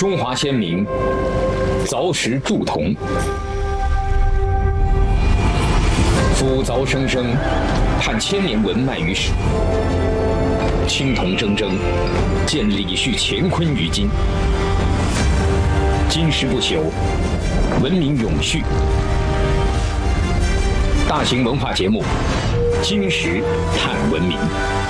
中华先民凿石铸铜，斧凿生生，探千年文脉于史。青铜铮铮，见李旭乾坤于今。今世不朽，文明永续。大型文化节目《今时探文明》。